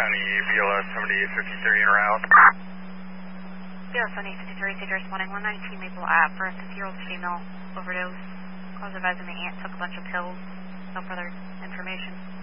County, BLS 7853 en route. BLS 7853, Cedar responding 119 Maple Ave for a 50-year-old female overdose. Cause of as in the aunt took a bunch of pills. No further information.